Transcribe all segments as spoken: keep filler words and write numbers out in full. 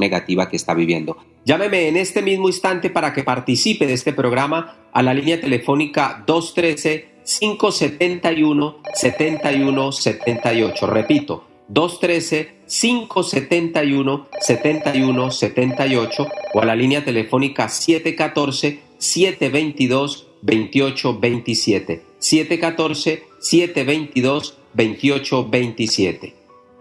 negativa que está viviendo. Llámeme en este mismo instante para que participe de este programa a la línea telefónica dos uno tres, cinco siete uno, siete uno siete ocho. Repito, dos uno tres, cinco siete uno, siete uno siete ocho o a la línea telefónica siete uno cuatro, siete dos dos, dos ocho dos siete. siete uno cuatro, siete dos dos, dos ocho dos siete.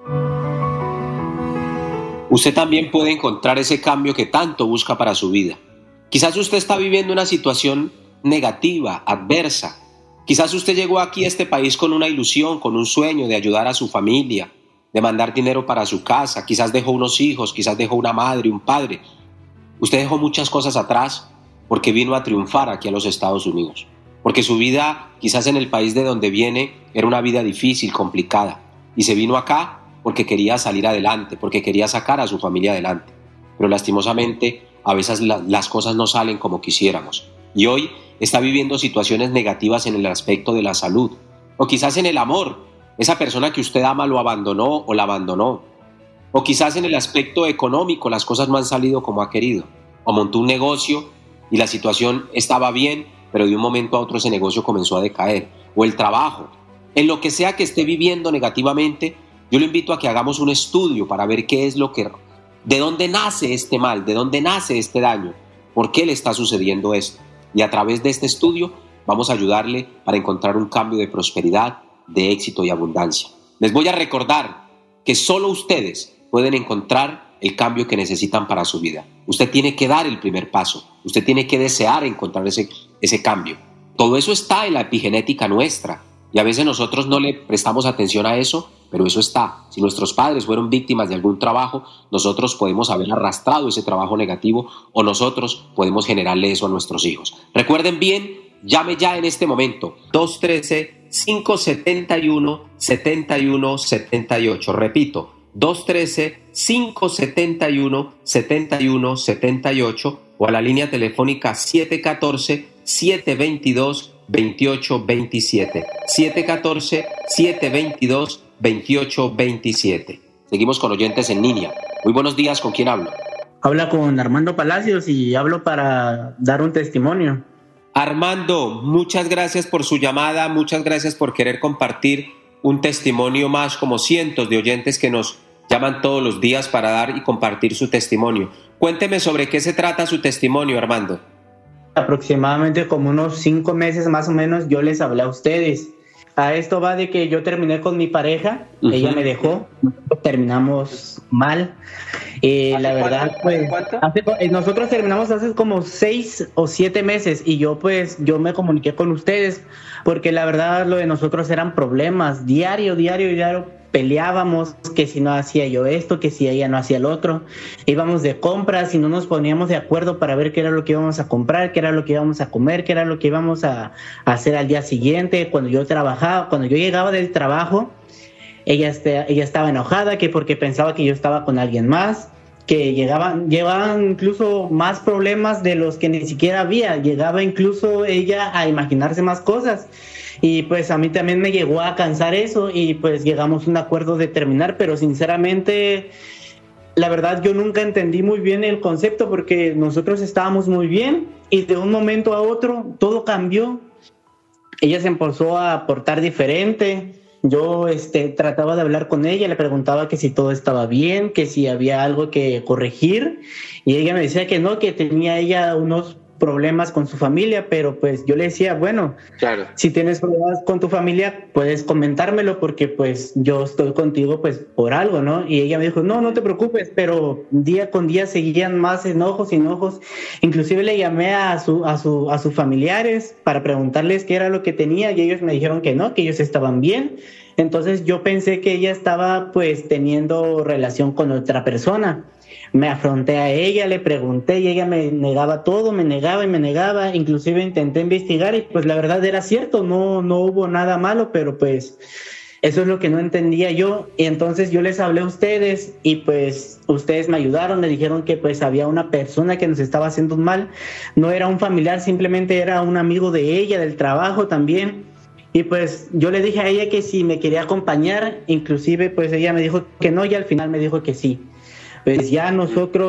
Usted también puede encontrar ese cambio que tanto busca para su vida. Quizás usted está viviendo una situación negativa, adversa. Quizás usted llegó aquí a este país con una ilusión, con un sueño de ayudar a su familia, de mandar dinero para su casa. Quizás dejó unos hijos, quizás dejó una madre, un padre. Usted dejó muchas cosas atrás porque vino a triunfar aquí a los Estados Unidos. Porque su vida, quizás en el país de donde viene, era una vida difícil, complicada. Y se vino acá porque quería salir adelante, porque quería sacar a su familia adelante. Pero lastimosamente, a veces la, las cosas no salen como quisiéramos. Y hoy está viviendo situaciones negativas en el aspecto de la salud. O quizás en el amor. Esa persona que usted ama lo abandonó o la abandonó. O quizás en el aspecto económico las cosas no han salido como ha querido. O montó un negocio y la situación estaba bien, pero de un momento a otro ese negocio comenzó a decaer. O el trabajo. En lo que sea que esté viviendo negativamente, yo le invito a que hagamos un estudio para ver qué es lo que, de dónde nace este mal, de dónde nace este daño, por qué le está sucediendo esto. Y a través de este estudio vamos a ayudarle para encontrar un cambio de prosperidad, de éxito y abundancia. Les voy a recordar que solo ustedes pueden encontrar el cambio que necesitan para su vida. Usted tiene que dar el primer paso. Usted tiene que desear encontrar ese, ese cambio. Todo eso está en la epigenética nuestra. Y a veces nosotros no le prestamos atención a eso, pero eso está. Si nuestros padres fueron víctimas de algún trabajo, nosotros podemos haber arrastrado ese trabajo negativo o nosotros podemos generarle eso a nuestros hijos. Recuerden bien, llame ya en este momento, dos uno tres, cinco siete uno, siete uno siete ocho. Repito, dos uno tres, cinco siete uno, siete uno siete ocho o a la línea telefónica siete uno cuatro, siete dos dos, dos ocho dos siete. siete uno cuatro, siete dos dos, dos ocho dos siete. Seguimos con oyentes en línea. Muy buenos días, ¿con quién hablo? Habla con Armando Palacios y hablo para dar un testimonio. Armando, muchas gracias por su llamada, muchas gracias por querer compartir un testimonio más, como cientos de oyentes que nos llaman todos los días para dar y compartir su testimonio. Cuénteme sobre qué se trata su testimonio, Armando. Aproximadamente como unos cinco meses más o menos yo les hablé a ustedes. A esto va de que yo terminé con mi pareja, uh-huh. Ella me dejó, terminamos mal. Eh, la verdad, pues, hace, nosotros terminamos hace como seis o siete meses y yo pues, yo me comuniqué con ustedes porque la verdad lo de nosotros eran problemas, diario, diario, diario. Peleábamos, que si no hacía yo esto, que si ella no hacía el otro. Íbamos de compras y no nos poníamos de acuerdo para ver qué era lo que íbamos a comprar, qué era lo que íbamos a comer, qué era lo que íbamos a, a hacer al día siguiente. Cuando yo trabajaba, cuando yo llegaba del trabajo, ella, este, ella estaba enojada, que porque pensaba que yo estaba con alguien más, que llegaban, llevaban incluso más problemas de los que ni siquiera había. Llegaba incluso ella a imaginarse más cosas. Y pues a mí también me llegó a cansar eso y pues llegamos a un acuerdo de terminar, pero sinceramente, la verdad yo nunca entendí muy bien el concepto porque nosotros estábamos muy bien y de un momento a otro todo cambió. Ella se empezó a portar diferente. Yo este, trataba de hablar con ella, le preguntaba que si todo estaba bien, que si había algo que corregir y ella me decía que no, que tenía ella unos problemas con su familia, pero pues yo le decía, bueno, claro, si tienes problemas con tu familia, puedes comentármelo porque pues yo estoy contigo pues por algo, ¿no? Y ella me dijo, no, no te preocupes, pero día con día seguían más enojos y enojos. Inclusive le llamé a su, a su, a sus familiares para preguntarles qué era lo que tenía y ellos me dijeron que no, que ellos estaban bien. Entonces yo pensé que ella estaba pues teniendo relación con otra persona. Me afronté a ella, le pregunté y ella me negaba todo, me negaba y me negaba, inclusive intenté investigar y pues la verdad era cierto, no, no hubo nada malo, pero pues eso es lo que no entendía yo. Y entonces yo les hablé a ustedes y pues ustedes me ayudaron, me dijeron que pues había una persona que nos estaba haciendo un mal, no era un familiar, simplemente era un amigo de ella, del trabajo también. Y pues yo le dije a ella que si me quería acompañar, inclusive pues ella me dijo que no y al final me dijo que sí. Pues ya nosotros